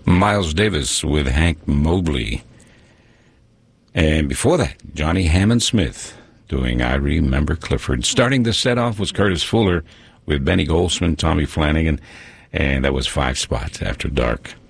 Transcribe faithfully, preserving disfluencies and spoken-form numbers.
Miles Davis with Hank Mobley. And before that, Johnny Hammond Smith doing I Remember Clifford. Starting the set off was Curtis Fuller with Benny Goldsman, Tommy Flanagan, and that was Five Spots After Dark.